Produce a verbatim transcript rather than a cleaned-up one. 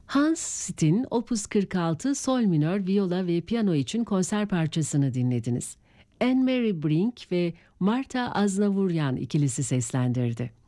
Hans Stitt'in Opus kırk altı sol minör viola ve piyano için konser parçasını dinlediniz. Anne-Marie Brink ve Marta Aznavouryan ikilisi seslendirdi.